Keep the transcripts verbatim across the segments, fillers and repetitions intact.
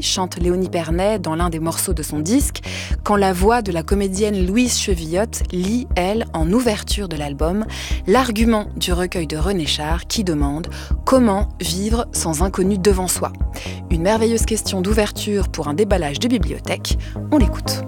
nuit, chante Léonie Pernet dans l'un des morceaux de son disque, quand la voix de la comédienne Louise Chevillotte lit, elle, en ouverture de l'album, l'argument du recueil de René Char qui demande « Comment vivre sans inconnu devant soi ?» Une merveilleuse question d'ouverture pour un déballage de bibliothèque. On l'écoute.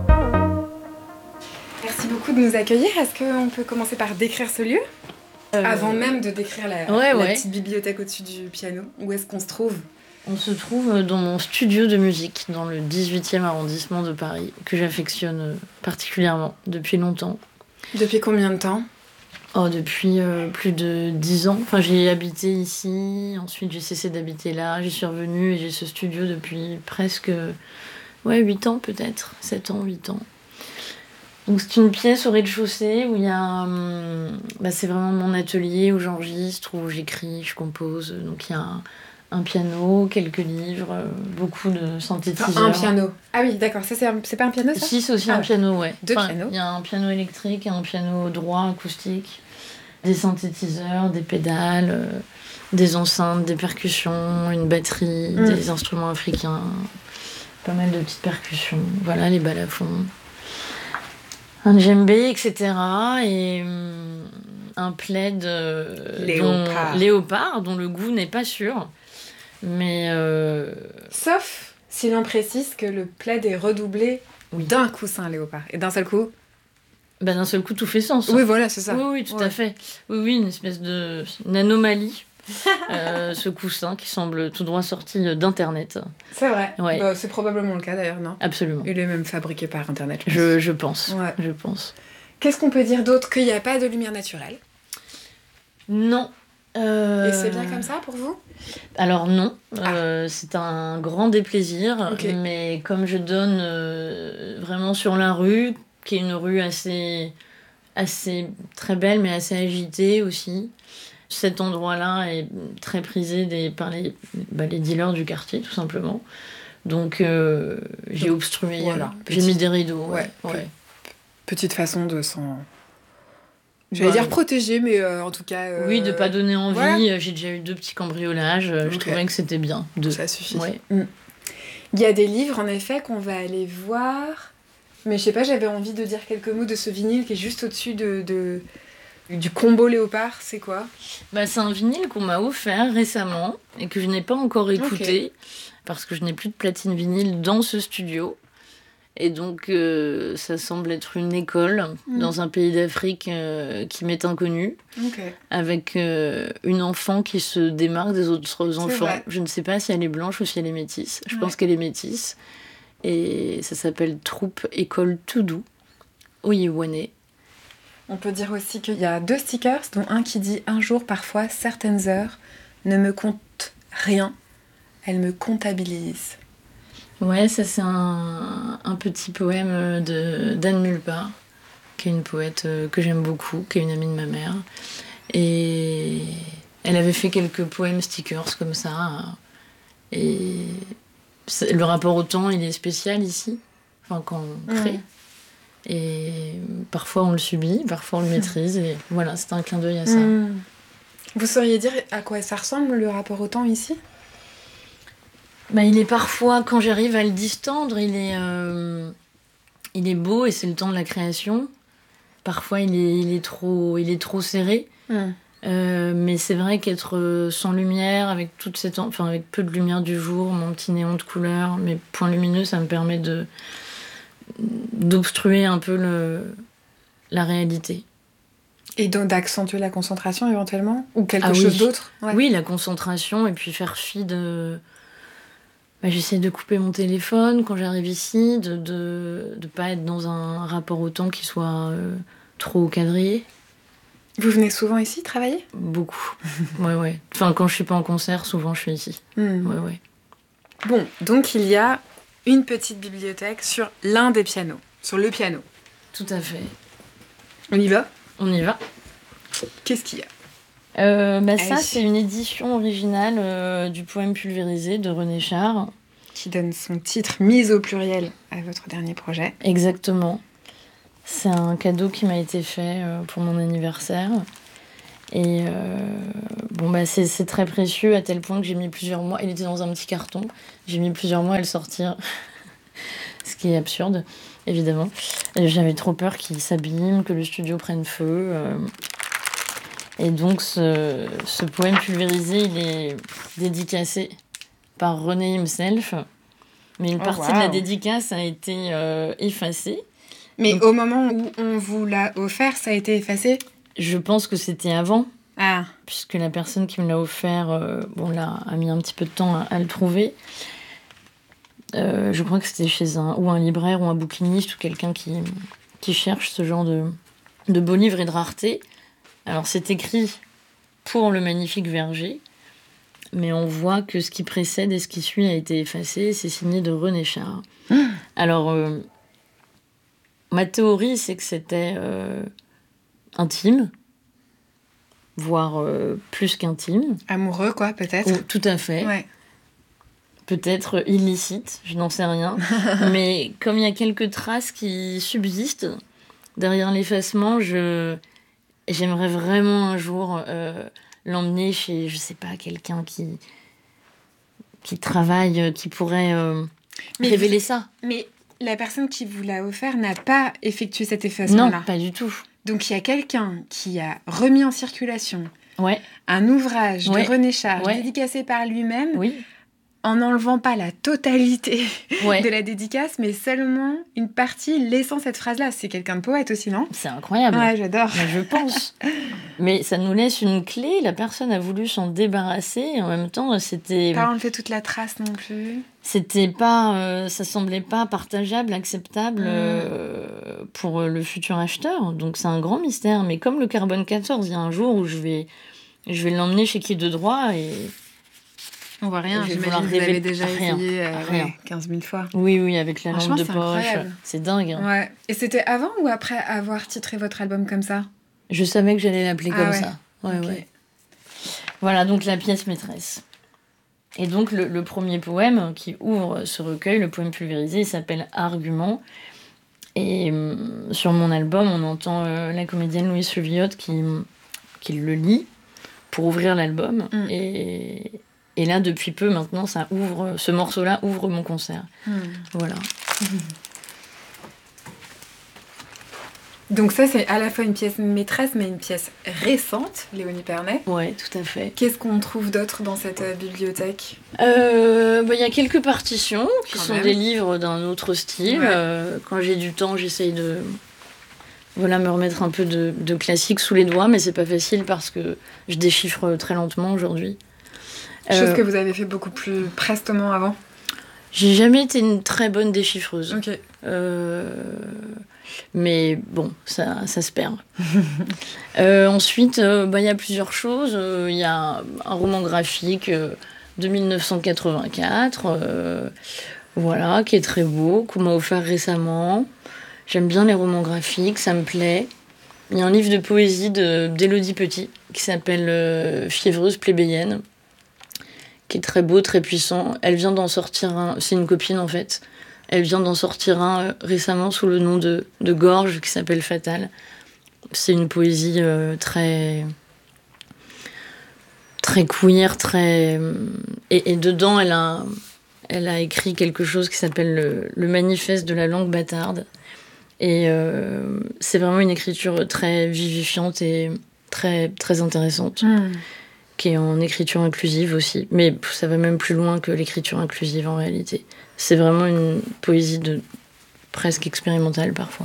Merci beaucoup de nous accueillir. Est-ce qu'on peut commencer par décrire ce lieu ? Euh... Avant même de décrire la, ouais, la ouais. petite bibliothèque au-dessus du piano. Où est-ce qu'on se trouve ? On se trouve dans mon studio de musique, dans le dix-huitième arrondissement de Paris, que j'affectionne particulièrement depuis longtemps. Depuis combien de temps ? Oh, depuis euh, plus de dix ans. Enfin, j'ai habité ici, ensuite j'ai cessé d'habiter là, j'y suis revenue et j'ai ce studio depuis presque ouais, huit ans peut-être, sept ans, huit ans. Donc c'est une pièce au rez-de-chaussée où il y a... Hum, bah, c'est vraiment mon atelier où j'enregistre, où j'écris, je compose. Donc il y a un, un piano, quelques livres, beaucoup de synthétiseurs. Enfin, un piano. Ah oui, d'accord. Ça, c'est, un... c'est pas un piano, ça ? Si, c'est aussi ah, un piano, ouais. Deux enfin, pianos. Il y a un piano électrique et un piano droit, acoustique. Des synthétiseurs, des pédales, euh, des enceintes, des percussions, une batterie, mmh. des instruments africains, pas mal de petites percussions. Voilà, les balafons. Un djembé, et cetera. Et hum, un plaid euh, léopard. Dont, léopard, dont le goût n'est pas sûr. Mais euh... Sauf si l'on précise que le plaid est redoublé oui. d'un coussin léopard. Et d'un seul coup ben, d'un seul coup, tout fait sens. Oui, voilà, c'est ça. Oui, oui, tout ouais. à fait. Oui, oui, une espèce de... une anomalie. euh, ce coussin qui semble tout droit sorti d'Internet. C'est vrai. Ouais. Bah, c'est probablement le cas d'ailleurs, non ? Absolument. Il est même fabriqué par Internet. Je, je, je pense. Ouais. Je pense. Qu'est-ce qu'on peut dire d'autre ? Qu'il n'y a pas de lumière naturelle ? Non. Euh... Et c'est bien comme ça pour vous ? Alors non. Ah. Euh, c'est un grand déplaisir. Okay. Mais comme je donne euh, vraiment sur la rue, qui est une rue assez, assez très belle, mais assez agitée aussi. Cet endroit-là est très prisé des, par les, bah, les dealers du quartier, tout simplement. Donc, euh, j'ai obstrué. Voilà. J'ai Petite... mis des rideaux. Ouais. ouais. ouais. Petite façon de s'en... J'allais bah, dire protéger, mais euh, en tout cas... Euh... Oui, de pas donner envie. Voilà. J'ai déjà eu deux petits cambriolages. Okay. Je trouvais que c'était bien. Deux. Ça suffit. Ouais. Mm. Il y a des livres, en effet, qu'on va aller voir... Mais je sais pas, j'avais envie de dire quelques mots de ce vinyle qui est juste au-dessus de, de, du combo léopard. C'est quoi ? Bah, c'est un vinyle qu'on m'a offert récemment et que je n'ai pas encore écouté okay. parce que je n'ai plus de platine vinyle dans ce studio. Et donc, euh, ça semble être une école mmh. dans un pays d'Afrique euh, qui m'est inconnu, okay. avec euh, une enfant qui se démarque des autres enfants. Vrai. Je ne sais pas si elle est blanche ou si elle est métisse. Je ouais. pense qu'elle est métisse. Et ça s'appelle Troupe École Toudou, Oyiwane. On peut dire aussi qu'il y a deux stickers, dont un qui dit « Un jour, parfois, certaines heures ne me comptent rien, elles me comptabilisent ». Ouais, ça c'est un, un petit poème de, d'Anne Mulpart, qui est une poète que j'aime beaucoup, qui est une amie de ma mère. Et elle avait fait quelques poèmes stickers comme ça. Et... le rapport au temps, il est spécial ici, enfin, quand on crée. Mmh. Et parfois on le subit, parfois on le maîtrise. Et voilà, c'est un clin d'œil à ça. Mmh. Vous sauriez dire à quoi ça ressemble, le rapport au temps, ici ? Bah, il est parfois, quand j'arrive à le distendre, il est, euh, il est beau et c'est le temps de la création. Parfois, il est, il est, trop, il est trop serré. Mmh. Euh, mais c'est vrai qu'être sans lumière, avec toute cette, enfin avec peu de lumière du jour, mon petit néon de couleur, mes points lumineux, ça me permet de d'obstruer un peu le, la réalité. Et donc d'accentuer la concentration éventuellement ? Ou quelque ah, chose oui. d'autre ? Ouais. Oui, la concentration, et puis faire fi de... Bah, j'essaie de couper mon téléphone quand j'arrive ici, de de, de pas être dans un rapport au temps qui soit euh, trop quadrillé. Vous venez souvent ici travailler ? Beaucoup. ouais, ouais. Enfin, quand je suis pas en concert, souvent je suis ici. Mmh. Ouais, ouais. Bon, donc il y a une petite bibliothèque sur l'un des pianos, sur le piano. Tout à fait. On y va ? On y va. Qu'est-ce qu'il y a ? euh, bah ça, c'est une édition originale euh, du poème pulvérisé de René Char. Qui donne son titre mise au pluriel à votre dernier projet. Exactement. C'est un cadeau qui m'a été fait euh, pour mon anniversaire. Et euh, bon, bah, c'est, c'est très précieux à tel point que j'ai mis plusieurs mois. Il était dans un petit carton. J'ai mis plusieurs mois à le sortir. Ce qui est absurde, évidemment. Et j'avais trop peur qu'il s'abîme, que le studio prenne feu. Euh... Et donc, ce, ce poème pulvérisé, il est dédicacé par René himself. Mais une oh, partie wow. de la dédicace a été euh, effacée. Mais donc, au moment où on vous l'a offert, ça a été effacé ? Je pense que c'était avant. Ah. Puisque la personne qui me l'a offert, euh, bon, là, a mis un petit peu de temps à, à le trouver. Euh, je crois que c'était chez un, ou un libraire ou un bouquiniste ou quelqu'un qui, qui cherche ce genre de, de beaux livres et de rareté. Alors, c'est écrit pour le magnifique verger, mais on voit que ce qui précède et ce qui suit a été effacé. C'est signé de René Char. Mmh. Alors, euh, ma théorie, c'est que c'était euh, intime, voire euh, plus qu'intime. Amoureux, quoi, peut-être. Ou, tout à fait. Ouais. Peut-être illicite, je n'en sais rien. Mais comme il y a quelques traces qui subsistent derrière l'effacement, je... j'aimerais vraiment un jour euh, l'emmener chez, je sais pas, quelqu'un qui, qui travaille, qui pourrait euh, mais révéler vous... ça. Mais la personne qui vous l'a offert n'a pas effectué cet effacement-là. Non, pas du tout. Donc il y a quelqu'un qui a remis en circulation ouais. un ouvrage ouais. de René Char, ouais. dédicacé par lui-même, oui. en n'enlevant pas la totalité ouais. de la dédicace, mais seulement une partie laissant cette phrase-là. C'est quelqu'un de poète aussi, non ? C'est incroyable. Ouais, j'adore. Mais je pense. Mais ça nous laisse une clé. La personne a voulu s'en débarrasser. Et en même temps, c'était... Pas enlever toute la trace non plus. C'était pas... Euh, ça semblait pas partageable, acceptable mmh. euh, pour le futur acheteur. Donc c'est un grand mystère. Mais comme le carbone quatorze, il y a un jour où je vais, je vais l'emmener chez qui de droit et... On voit rien, j'imagine que vous l'avez déjà rien, essayé euh, rien. Ouais, quinze mille fois. Oui, oui, avec la lampe de poche. Incroyable. C'est dingue. Hein. Ouais. Et c'était avant ou après avoir titré votre album comme ça ? Je savais que j'allais l'appeler ah, comme ouais. ça. Ouais, okay. ouais. Voilà, donc la pièce maîtresse. Et donc le, le premier poème qui ouvre ce recueil, le poème pulvérisé, il s'appelle Argument. Et euh, sur mon album, on entend euh, la comédienne Louise Chevillotte qui, qui le lit pour ouvrir l'album. Mm. Et... Et là, depuis peu, maintenant, ça ouvre, ce morceau-là ouvre mon concert. Mmh. Voilà. Donc ça, c'est à la fois une pièce maîtresse, mais une pièce récente, Léonie Pernet. Ouais, tout à fait. Qu'est-ce qu'on trouve d'autre dans cette euh, bibliothèque ? euh, bah, y a quelques partitions qui quand sont même. Des livres d'un autre style. Ouais. Euh, quand j'ai du temps, j'essaye de voilà, me remettre un peu de, de classique sous les doigts, mais c'est pas facile parce que je déchiffre très lentement aujourd'hui. Chose euh, que vous avez fait beaucoup plus prestement avant. J'ai jamais été une très bonne déchiffreuse. Ok. Euh, mais bon, ça, ça se perd. euh, ensuite, il euh, bah, y a plusieurs choses. Il euh, y a un roman graphique euh, de dix-neuf cent quatre-vingt-quatre, euh, voilà, qui est très beau, qu'on m'a offert récemment. J'aime bien les romans graphiques, ça me plaît. Il y a un livre de poésie de, d'Élodie Petit qui s'appelle euh, Fiévreuse plébéienne, qui est très beau, très puissant. Elle vient d'en sortir un... C'est une copine, en fait. Elle vient d'en sortir un euh, récemment sous le nom de, de Gorge, qui s'appelle Fatal. C'est une poésie euh, très... très queer, très... Et, et dedans, elle a, elle a écrit quelque chose qui s'appelle le, le manifeste de la langue bâtarde. Et euh, c'est vraiment une écriture très vivifiante et très, très intéressante. Mmh. Qui est en écriture inclusive aussi. Mais ça va même plus loin que l'écriture inclusive en réalité. C'est vraiment une poésie de presque expérimentale parfois.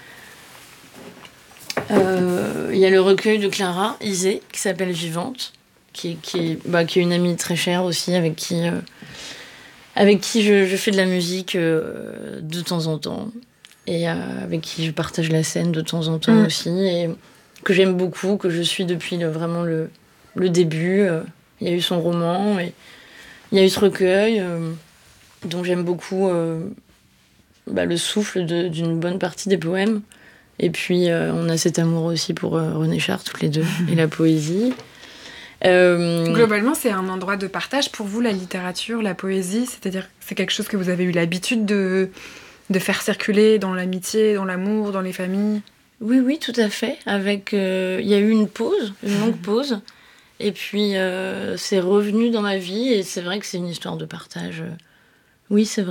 Il euh, y a le recueil de Clara Isé qui s'appelle Vivante, qui, qui, est, bah, qui est une amie très chère aussi, avec qui, euh, avec qui je, je fais de la musique euh, de temps en temps. Et euh, avec qui je partage la scène de temps en temps mmh. aussi. Et que j'aime beaucoup, que je suis depuis le, vraiment le... le début, il euh, y a eu son roman, et il y a eu ce recueil, euh, dont j'aime beaucoup euh, bah, le souffle de, d'une bonne partie des poèmes. Et puis, euh, on a cet amour aussi pour euh, René Char, toutes les deux, et la poésie. Euh... Globalement, c'est un endroit de partage pour vous, la littérature, la poésie, c'est-à-dire que c'est quelque chose que vous avez eu l'habitude de, de faire circuler dans l'amitié, dans l'amour, dans les familles ? Oui, oui, tout à fait. Avec, euh, y a eu une pause, une longue pause. Et puis, euh, c'est revenu dans ma vie, et c'est vrai que c'est une histoire de partage. Oui, c'est vrai.